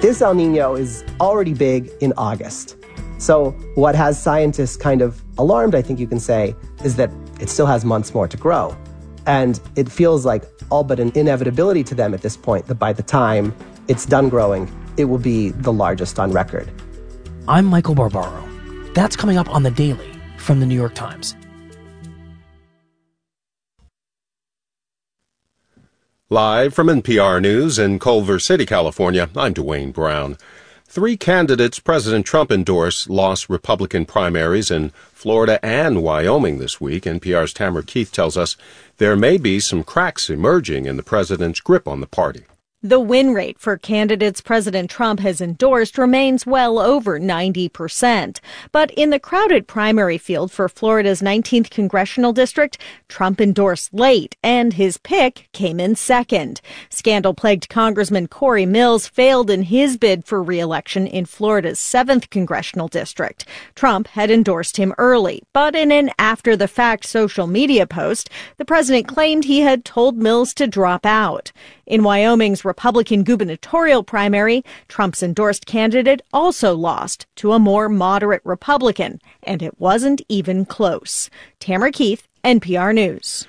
This El Nino is already big in August. So what has scientists kind of alarmed, I think you can say, is that it still has months more to grow. And it feels like all but an inevitability to them at this point that by the time it's done growing, it will be the largest on record. I'm Michael Barbaro. That's coming up on The Daily from the New York Times. Live from NPR News in Culver City, California, I'm Dwayne Brown. 3 candidates President Trump endorsed lost Republican primaries in Florida and Wyoming this week. NPR's Tamara Keith tells us there may be some cracks emerging in the president's grip on the party. The win rate for candidates President Trump has endorsed remains well over 90%. But in the crowded primary field for Florida's 19th congressional district, Trump endorsed late, and his pick came in second. Scandal-plagued Congressman Corey Mills failed in his bid for re-election in Florida's 7th congressional district. Trump had endorsed him early, but in an after-the-fact social media post, the president claimed he had told Mills to drop out. In Wyoming's Republican gubernatorial primary, Trump's endorsed candidate also lost to a more moderate Republican, and it wasn't even close. Tamara Keith, NPR News.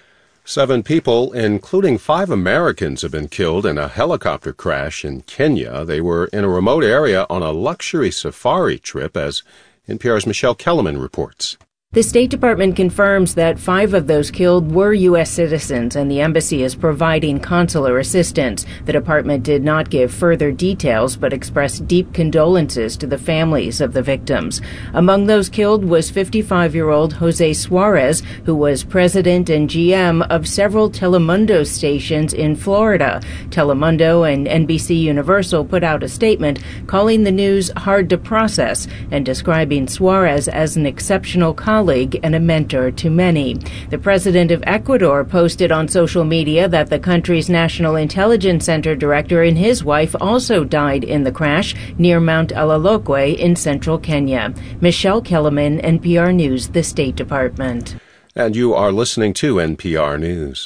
7 people, including 5 Americans, have been killed in a helicopter crash in Kenya. They were in a remote area on a luxury safari trip, as NPR's Michelle Kellerman reports. The State Department confirms that 5 of those killed were U.S. citizens, and the embassy is providing consular assistance. The department did not give further details, but expressed deep condolences to the families of the victims. Among those killed was 55-year-old Jose Suarez, who was president and GM of several Telemundo stations in Florida. Telemundo and NBC Universal put out a statement calling the news hard to process and describing Suarez as an exceptional colleague and a mentor to many. The president of Ecuador posted on social media that the country's National Intelligence Center director and his wife also died in the crash near Mount Alalokwe in central Kenya. Michelle Kellerman, NPR News, the State Department. And you are listening to NPR News.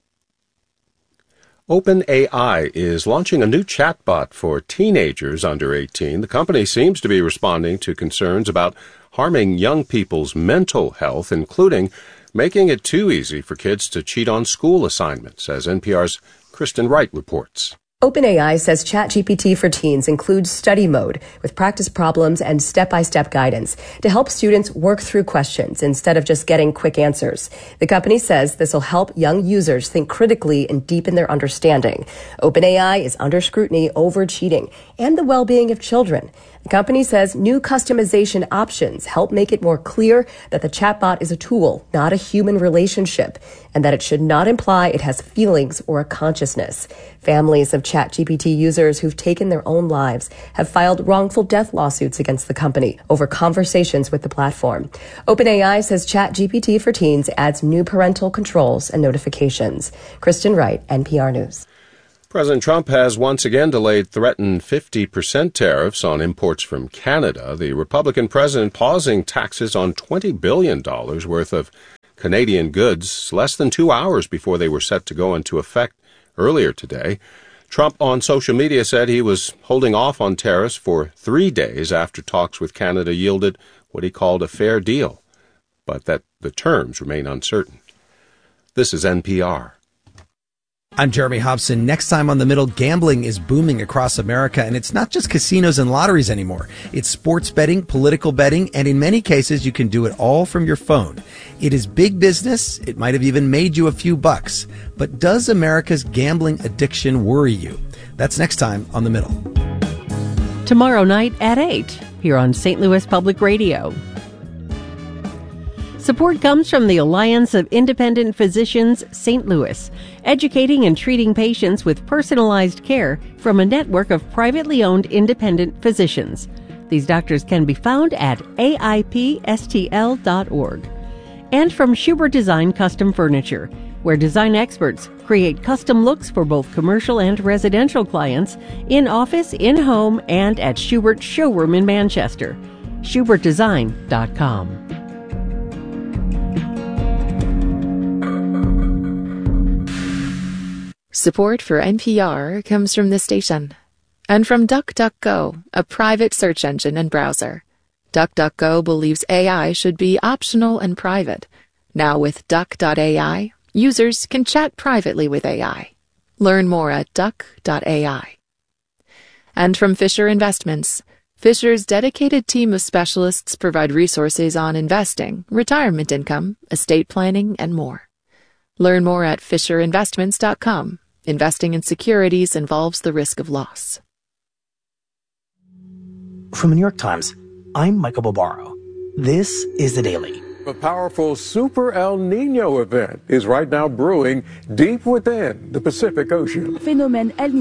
OpenAI is launching a new chatbot for teenagers under 18. The company seems to be responding to concerns about harming young people's mental health, including making it too easy for kids to cheat on school assignments, as NPR's Kristen Wright reports. OpenAI says ChatGPT for teens includes study mode with practice problems and step-by-step guidance to help students work through questions instead of just getting quick answers. The company says this will help young users think critically and deepen their understanding. OpenAI is under scrutiny over cheating and the well-being of children. The company says new customization options help make it more clear that the chatbot is a tool, not a human relationship, and that it should not imply it has feelings or a consciousness. Families of ChatGPT users who've taken their own lives have filed wrongful death lawsuits against the company over conversations with the platform. OpenAI says ChatGPT for teens adds new parental controls and notifications. Kristen Wright, NPR News. President Trump has once again delayed threatened 50% tariffs on imports from Canada. The Republican president pausing taxes on $20 billion worth of Canadian goods less than 2 hours before they were set to go into effect earlier today. Trump on social media said he was holding off on tariffs for 3 days after talks with Canada yielded what he called a fair deal, but that the terms remain uncertain. This is NPR. I'm Jeremy Hobson. Next time on The Middle, gambling is booming across America, and it's not just casinos and lotteries anymore. It's sports betting, political betting, and in many cases, you can do it all from your phone. It is big business. It might have even made you a few bucks. But does America's gambling addiction worry you? That's next time on The Middle. Tomorrow night at 8, here on St. Louis Public Radio. Support comes from the Alliance of Independent Physicians, St. Louis, educating and treating patients with personalized care from a network of privately owned independent physicians. These doctors can be found at aipstl.org. And from Schubert Design Custom Furniture, where design experts create custom looks for both commercial and residential clients in office, in home, and at Schubert's showroom in Manchester. SchubertDesign.com. Support for NPR comes from this station And from DuckDuckGo, a private search engine and browser. DuckDuckGo believes AI should be optional and private. Now with Duck.ai, users can chat privately with AI. Learn more at Duck.ai. And from Fisher Investments, Fisher's dedicated team of specialists provide resources on investing, retirement income, estate planning, and more. Learn more at FisherInvestments.com. Investing in securities involves the risk of loss. From the New York Times, I'm Michael Barbaro. This is The Daily. A powerful Super El Niño event is right now brewing deep within the Pacific Ocean. Fenómeno El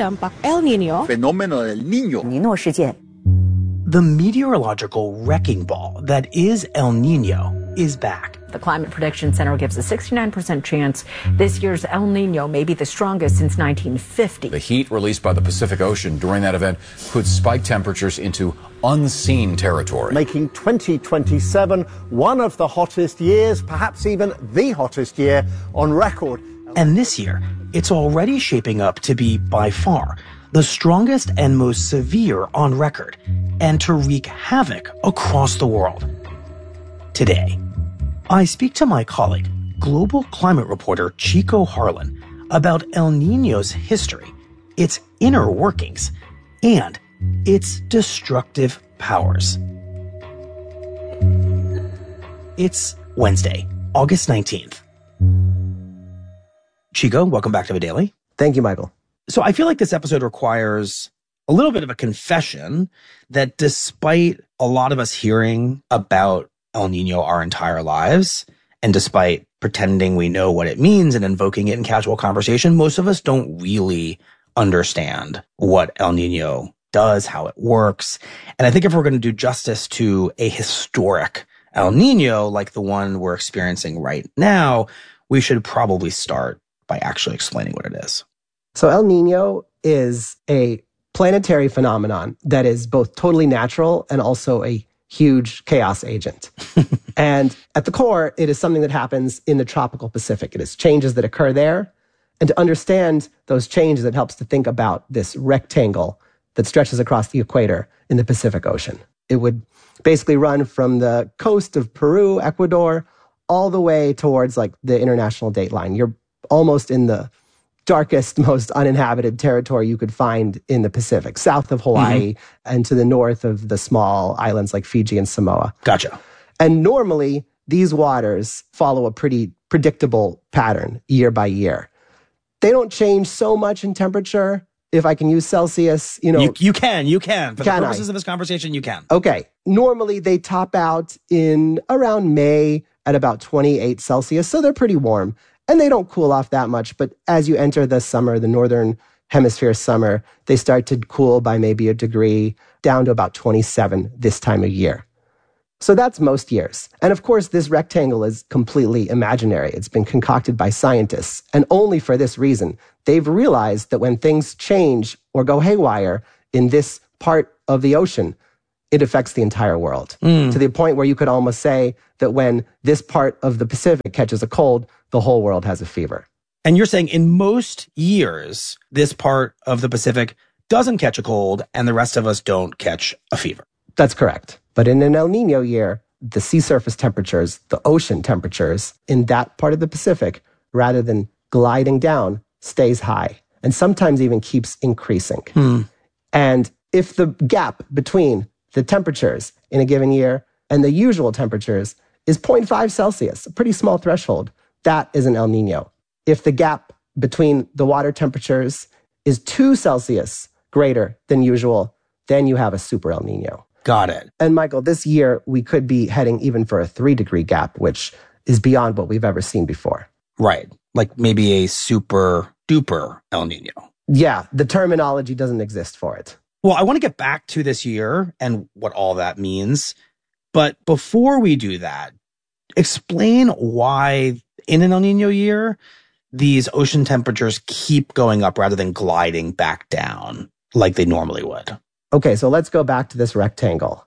Niño 事件. The meteorological wrecking ball that is El Niño is back. The Climate Prediction Center gives a 69% chance this year's El Niño may be the strongest since 1950. The heat released by the Pacific Ocean during that event could spike temperatures into unseen territory, making 2027 one of the hottest years, perhaps even the hottest year on record. And this year, it's already shaping up to be, by far, the strongest and most severe on record, and to wreak havoc across the world. Today, I speak to my colleague, global climate reporter Chico Harlan, about El Niño's history, its inner workings, and its destructive powers. It's Wednesday, August 19th. Chico, welcome back to The Daily. Thank you, Michael. So I feel like this episode requires a little bit of a confession that despite a lot of us hearing about El Niño our entire lives, and despite pretending we know what it means and invoking it in casual conversation, most of us don't really understand what El Niño does, how it works. And I think if we're going to do justice to a historic El Niño like the one we're experiencing right now, we should probably start by actually explaining what it is. So El Niño is a planetary phenomenon that is both totally natural and also a huge chaos agent. And at the core, it is something that happens in the tropical Pacific. It is changes that occur there. And to understand those changes, it helps to think about this rectangle that stretches across the equator in the Pacific Ocean. It would basically run from the coast of Peru, Ecuador, all the way towards like the international date line. You're almost in the darkest, most uninhabited territory you could find in the Pacific, south of Hawaii and to the north of the small islands like Fiji and Samoa. Gotcha. And normally, these waters follow a pretty predictable pattern year by year. They don't change so much in temperature. If I can use Celsius, you know. You can. For the purposes of this conversation, you can. Okay. Normally, they top out in around May at about 28 Celsius, so they're pretty warm. And they don't cool off that much, but as you enter the summer, the northern hemisphere summer, they start to cool by maybe a degree down to about 27 this time of year. So that's most years. And of course, this rectangle is completely imaginary. It's been concocted by scientists. And only for this reason, they've realized that when things change or go haywire in this part of the ocean, it affects the entire world. To the point where you could almost say that when this part of the Pacific catches a cold, the whole world has a fever. And you're saying in most years, this part of the Pacific doesn't catch a cold and the rest of us don't catch a fever. That's correct. But in an El Niño year, the sea surface temperatures, the ocean temperatures in that part of the Pacific, rather than gliding down, stays high and sometimes even keeps increasing. And if the gap between the temperatures in a given year and the usual temperatures is 0.5 Celsius, a pretty small threshold, that is an El Niño. If the gap between the water temperatures is 2 Celsius greater than usual, then you have a super El Niño. Got it. And Michael, this year we could be heading even for a 3-degree gap, which is beyond what we've ever seen before. Right. Like maybe a super duper El Niño. Yeah, the terminology doesn't exist for it. Well, I want to get back to this year and what all that means. But before we do that, explain why in an El Niño year, these ocean temperatures keep going up rather than gliding back down like they normally would. Okay, so let's go back to this rectangle.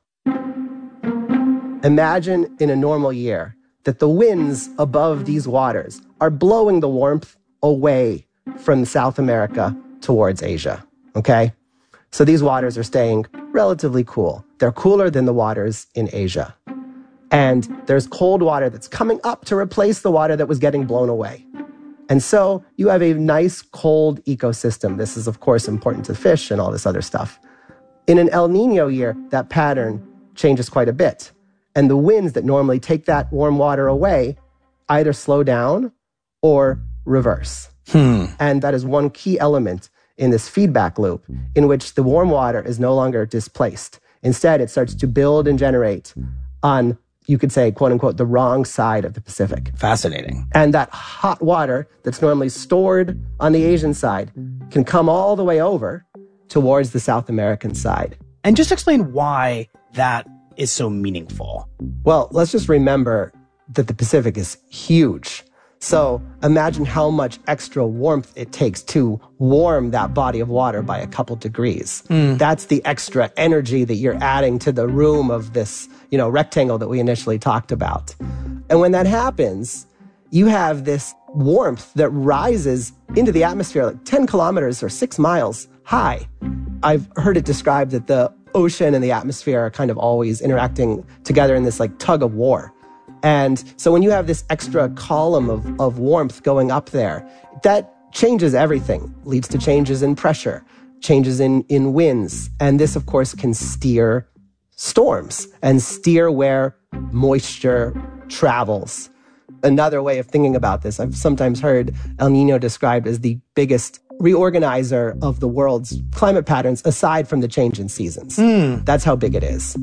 Imagine in a normal year that the winds above these waters are blowing the warmth away from South America towards Asia, okay? So these waters are staying relatively cool. They're cooler than the waters in Asia. And there's cold water that's coming up to replace the water that was getting blown away. And so you have a nice cold ecosystem. This is, of course, important to fish and all this other stuff. In an El Nino year, that pattern changes quite a bit. And the winds that normally take that warm water away either slow down or reverse. And that is one key element in this feedback loop in which the warm water is no longer displaced. Instead, it starts to build and generate on, you could say, quote unquote, the wrong side of the Pacific. Fascinating. And that hot water that's normally stored on the Asian side can come all the way over towards the South American side. And just explain why that is so meaningful. Well, let's just remember that the Pacific is huge. So imagine how much extra warmth it takes to warm that body of water by a couple degrees. That's the extra energy that you're adding to the room of this, rectangle that we initially talked about. And when that happens, you have this warmth that rises into the atmosphere like 10 kilometers or 6 miles high. I've heard it described that the ocean and the atmosphere are kind of always interacting together in this like tug of war. And so when you have this extra column of warmth going up there, that changes everything, leads to changes in pressure, changes in winds. And this, of course, can steer storms and steer where moisture travels. Another way of thinking about this, I've sometimes heard El Nino described as the biggest reorganizer of the world's climate patterns aside from the change in seasons. That's how big it is.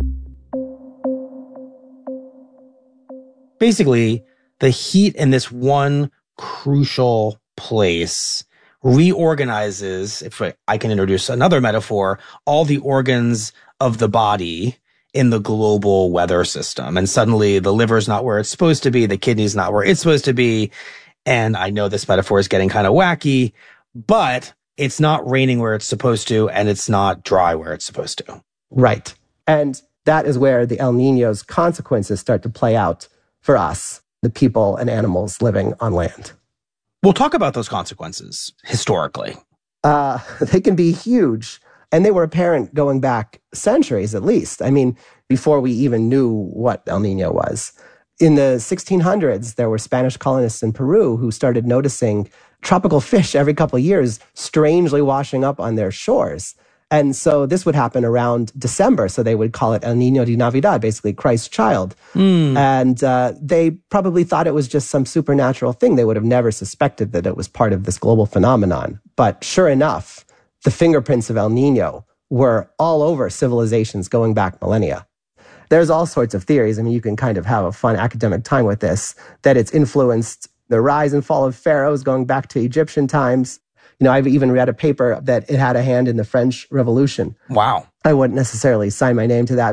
Basically, the heat in this one crucial place reorganizes, if I can introduce another metaphor, all the organs of the body in the global weather system. And suddenly the liver's not where it's supposed to be, the kidney's not where it's supposed to be. And I know this metaphor is getting kind of wacky, but it's not raining where it's supposed to, and it's not dry where it's supposed to. Right. And that is where the El Nino's consequences start to play out for us, the people and animals living on land. We'll talk about those consequences historically. They can be huge. And they were apparent going back centuries at least. I mean, before we even knew what El Nino was. In the 1600s, there were Spanish colonists in Peru who started noticing tropical fish every couple of years strangely washing up on their shores. And so this would happen around December. So they would call it El Niño de Navidad, basically Christ's child. And they probably thought it was just some supernatural thing. They would have never suspected that it was part of this global phenomenon. But sure enough, the fingerprints of El Nino were all over civilizations going back millennia. There's all sorts of theories. I mean, you can kind of have a fun academic time with this, that it's influenced the rise and fall of pharaohs going back to Egyptian times. I've even read a paper that it had a hand in the French Revolution. Wow. I wouldn't necessarily sign my name to that.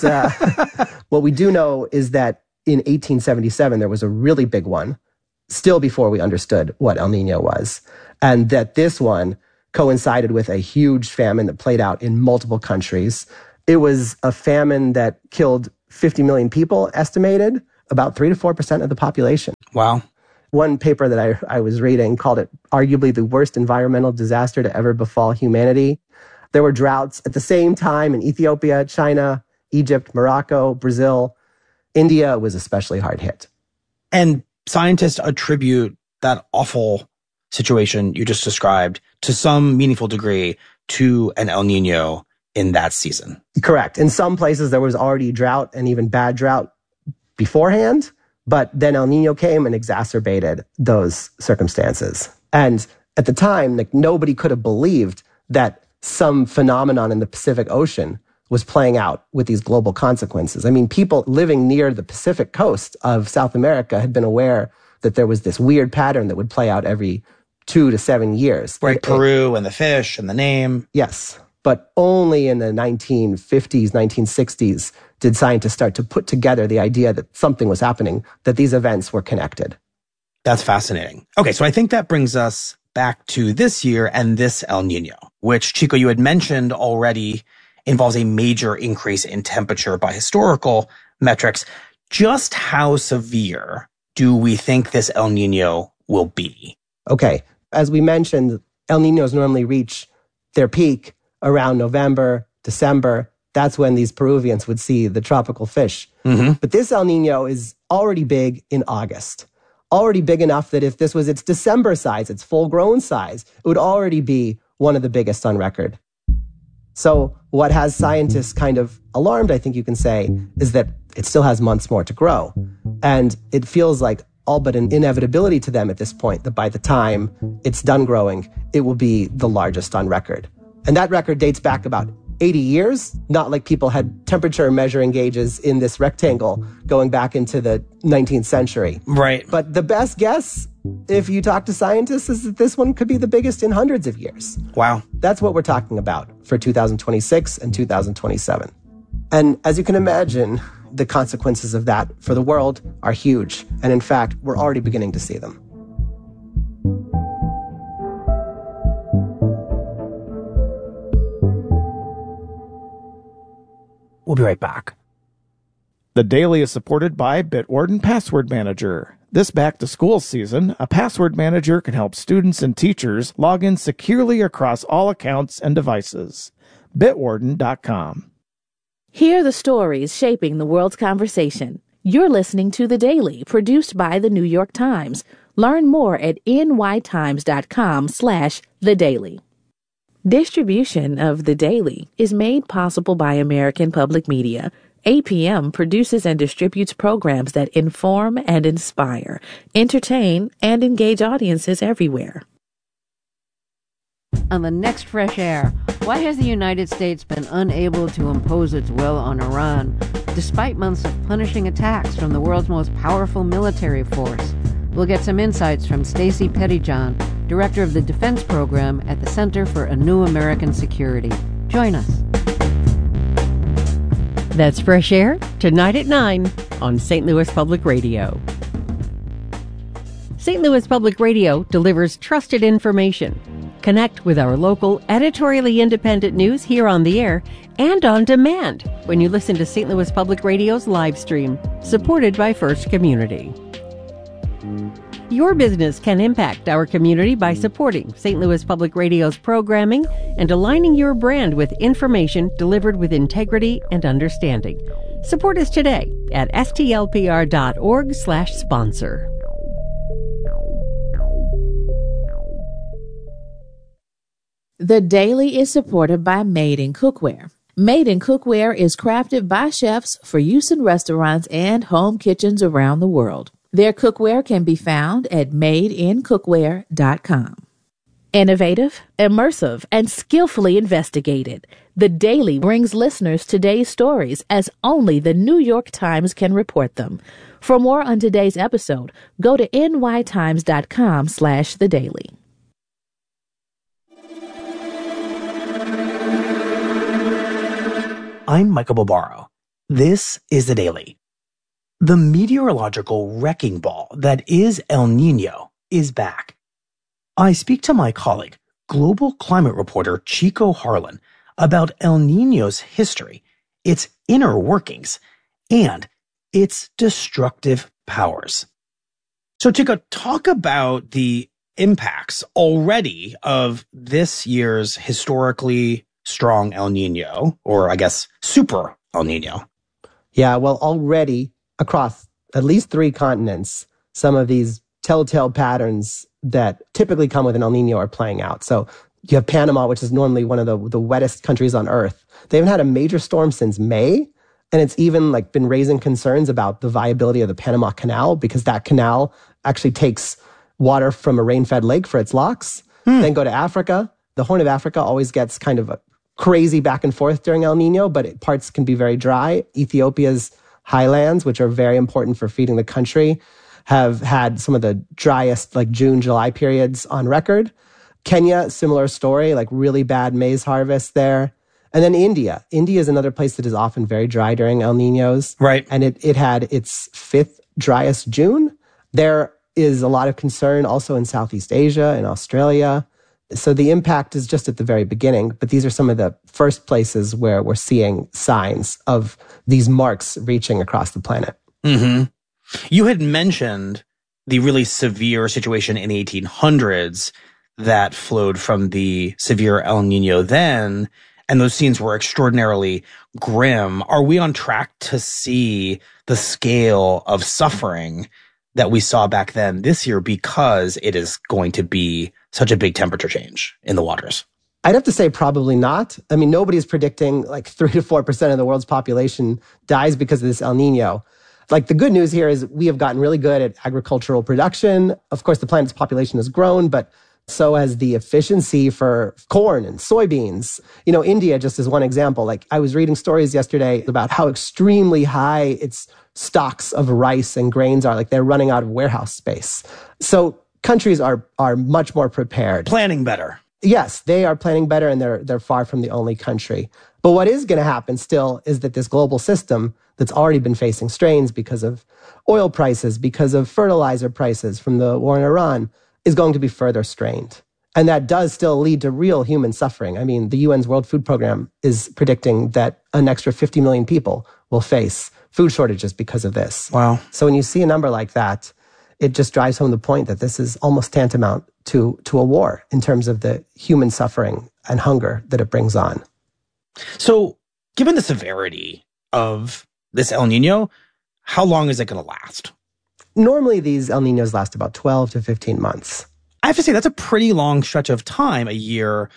But what we do know is that in 1877, there was a really big one, still before we understood what El Nino was. And that this one coincided with a huge famine that played out in multiple countries. It was a famine that killed 50 million people, estimated, about 3 to 4% of the population. Wow. One paper that I was reading called it arguably the worst environmental disaster to ever befall humanity. There were droughts at the same time in Ethiopia, China, Egypt, Morocco, Brazil. India was especially hard hit. And scientists attribute that awful situation you just described to some meaningful degree to an El Nino in that season. Correct. In some places, there was already drought and even bad drought beforehand. But then El Nino came and exacerbated those circumstances. And at the time, nobody could have believed that some phenomenon in the Pacific Ocean was playing out with these global consequences. I mean, people living near the Pacific coast of South America had been aware that there was this weird pattern that would play out every 2 to 7 years. Right, Peru and the fish and the name. Yes. But only in the 1950s, 1960s, did scientists start to put together the idea that something was happening, that these events were connected. That's fascinating. Okay, so I think that brings us back to this year and this El Nino, which, Chico, you had mentioned already involves a major increase in temperature by historical metrics. Just how severe do we think this El Nino will be? Okay, as we mentioned, El Ninos normally reach their peak around November, December. That's when these Peruvians would see the tropical fish. But this El Nino is already big in August. Already big enough that if this was its December size, its full-grown size, it would already be one of the biggest on record. So what has scientists kind of alarmed, I think you can say, is that it still has months more to grow. And it feels like all but an inevitability to them at this point that by the time it's done growing, it will be the largest on record. And that record dates back about 80 years, not like people had temperature measuring gauges in this rectangle going back into the 19th century. Right. But the best guess, if you talk to scientists, is that this one could be the biggest in hundreds of years. Wow. That's what we're talking about for 2026 and 2027. And as you can imagine, the consequences of that for the world are huge. And in fact, we're already beginning to see them. We'll be right back. The Daily is supported by Bitwarden Password Manager. This back-to-school season, a password manager can help students and teachers log in securely across all accounts and devices. Bitwarden.com. Hear the stories shaping the world's conversation. You're listening to The Daily, produced by The New York Times. Learn more at nytimes.com/thedaily. Distribution of The Daily is made possible by American Public Media. APM produces and distributes programs that inform and inspire, entertain, and engage audiences everywhere. On the next Fresh Air, why has the United States been unable to impose its will on Iran, despite months of punishing attacks from the world's most powerful military force? We'll get some insights from Stacey Pettyjohn, Director of the Defense Program at the Center for a New American Security. Join us. That's Fresh Air, tonight at 9 on St. Louis Public Radio. St. Louis Public Radio delivers trusted information. Connect with our local, editorially independent news here on the air and on demand when you listen to St. Louis Public Radio's live stream, supported by First Community. Your business can impact our community by supporting St. Louis Public Radio's programming and aligning your brand with information delivered with integrity and understanding. Support us today at stlpr.org/sponsor. The Daily is supported by Made in Cookware. Made in Cookware is crafted by chefs for use in restaurants and home kitchens around the world. Their cookware can be found at madeincookware.com. Innovative, immersive, and skillfully investigated, The Daily brings listeners today's stories as only the New York Times can report them. For more on today's episode, go to nytimes.com/thedaily. I'm Michael Barbaro. This is The Daily. The meteorological wrecking ball that is El Nino is back. I speak to my colleague, global climate reporter Chico Harlan, about El Nino's history, its inner workings, and its destructive powers. So, Chico, talk about the impacts already of this year's historically strong El Nino, or I guess super El Nino. Yeah, well, already across at least 3 continents, some of these telltale patterns that typically come with an El Nino are playing out. So you have Panama, which is normally one of the wettest countries on Earth. They haven't had a major storm since May, and it's even been raising concerns about the viability of the Panama Canal, because that canal actually takes water from a rain-fed lake for its locks. Then go to Africa. The Horn of Africa always gets kind of a crazy back and forth during El Nino, but parts can be very dry. Ethiopia's highlands, which are very important for feeding the country, have had some of the driest June, July periods on record. Kenya, similar story, really bad maize harvest there. And then India. India is another place that is often very dry during El Ninos. Right. And it had its 5th driest June. There is a lot of concern also in Southeast Asia and Australia. So the impact is just at the very beginning, but these are some of the first places where we're seeing signs of these marks reaching across the planet. Mm-hmm. You had mentioned the really severe situation in the 1800s that flowed from the severe El Nino then. and those scenes were extraordinarily grim. Are we on track to see the scale of suffering that we saw back then this year because it is going to be such a big temperature change in the waters? I'd have to say probably not. I mean, nobody's predicting like 3 to 4% of the world's population dies because of this El Nino. Like the good news here is we have gotten really good at agricultural production. Of course, the planet's population has grown, but so has the efficiency for corn and soybeans. You know, India, just as one example, like I was reading stories yesterday about how extremely high its stocks of rice and grains are. Like they're running out of warehouse space. So countries are much more prepared. Planning better. Yes, they are planning better, and they're far from the only country. But what is going to happen still is that this global system that's already been facing strains because of oil prices, because of fertilizer prices from the war in Iran, is going to be further strained. And that does still lead to real human suffering. I mean, the UN's World Food Program is predicting that an extra 50 million people will face food shortages because of this. Wow. So when you see a number like that, it just drives home the point that this is almost tantamount to a war in terms of the human suffering and hunger that it brings on. So given the severity of this El Nino, how long is it going to last? Normally, these El Ninos last about 12 to 15 months. I have to say, that's a pretty long stretch of time, a year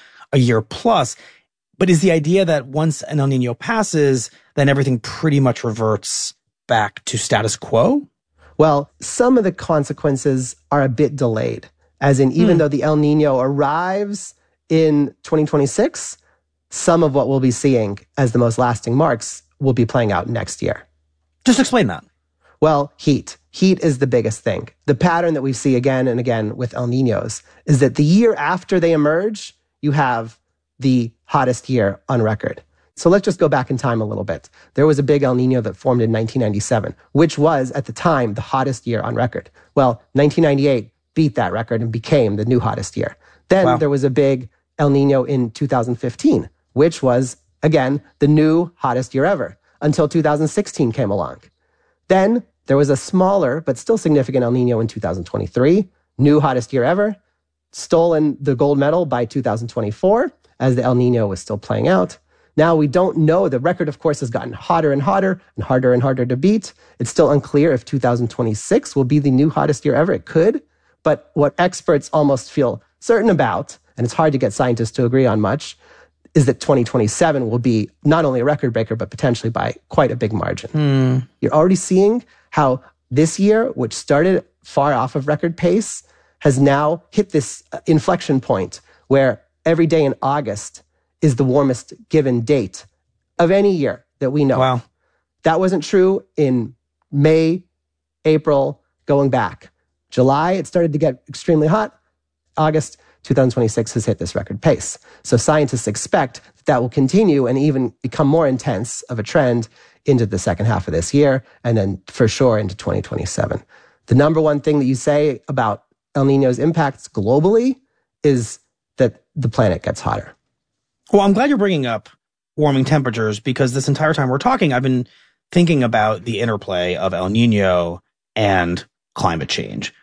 plus. But is the idea that once an El Nino passes, then everything pretty much reverts back to status quo? Well, some of the consequences are a bit delayed, as in even though the El Nino arrives in 2026, some of what we'll be seeing as the most lasting marks will be playing out next year. Just explain that. Well, heat. Heat is the biggest thing. The pattern that we see again and again with El Ninos is that the year after they emerge, you have the hottest year on record. So let's just go back in time a little bit. There was a big El Nino that formed in 1997, which was, at the time, the hottest year on record. Well, 1998 beat that record and became the new hottest year. Then there was a big El Nino in 2015, which was, again, the new hottest year ever, until 2016 came along. Then there was a smaller but still significant El Nino in 2023, new hottest year ever, stolen the gold medal by 2024 as the El Nino was still playing out. Now we don't know. The record, of course, has gotten hotter and hotter and harder to beat. It's still unclear if 2026 will be the new hottest year ever. It could. But what experts almost feel certain about, and it's hard to get scientists to agree on much, is that 2027 will be not only a record breaker, but potentially by quite a big margin. You're already seeing how this year, which started far off of record pace, has now hit this inflection point where every day in August is the warmest given date of any year that we know. Wow. That wasn't true in May, April, going back. July, it started to get extremely hot. August 2026 has hit this record pace. So scientists expect that will continue and even become more intense of a trend into the second half of this year, and then for sure into 2027. The number one thing that you say about El Nino's impacts globally is that the planet gets hotter. Well, I'm glad you're bringing up warming temperatures, because this entire time we're talking, I've been thinking about the interplay of El Nino and climate change.